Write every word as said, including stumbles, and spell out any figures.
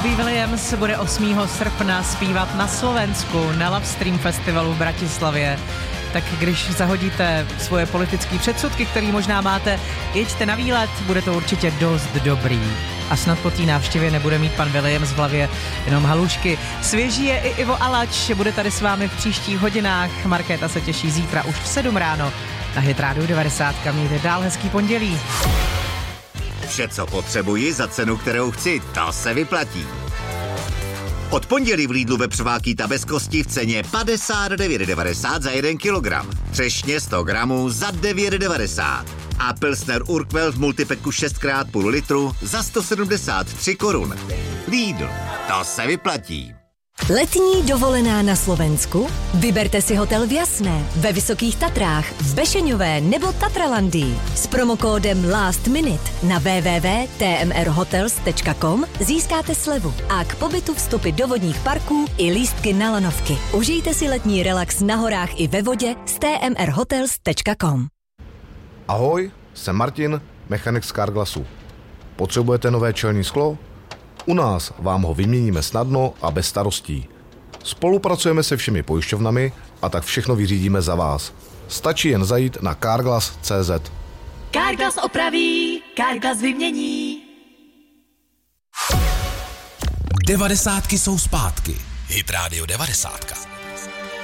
Robbie Williams bude osmého srpna zpívat na Slovensku na Love Stream Festivalu v Bratislavě. Tak když zahodíte svoje politické předsudky, které možná máte, jeďte na výlet, bude to určitě dost dobrý. A snad po té návštěvě nebude mít pan Williams v hlavě jenom halušky. Svěží je i Ivo Alač, bude tady s vámi v příštích hodinách. Markéta se těší zítra už v sedm ráno na Hit Radio devadesát. Mějte dál hezký pondělí. Vše, co potřebuji za cenu, kterou chci, to se vyplatí. Od pondělí v Lidlu vepřová bez kosti v ceně padesát devět devadesát za jeden kilogram. Třešně sto gramů za devět devadesát. A Pilsner Urquell v multipacku šest krát půl litru za sto sedmdesát tři korun. Lidl, to se vyplatí. Letní dovolená na Slovensku? Vyberte si hotel v Jasné, ve Vysokých Tatrách, v Bešeňové nebo Tatralandii. S promokódem Last Minute na w w w tečka t m r hotels tečka com získáte slevu a k pobytu vstupy do vodních parků i lístky na lanovky. Užijte si letní relax na horách i ve vodě s t m r hotels tečka com. Ahoj, jsem Martin, mechanik z Carglassu. Potřebujete nové čelní sklo? U nás vám ho vyměníme snadno a bez starostí. Spolupracujeme se všemi pojišťovnami a tak všechno vyřídíme za vás. Stačí jen zajít na carglass tečka c z. Carglass opraví, Carglass vymění. Devadesátky jsou zpátky. Hit Radio devadesát.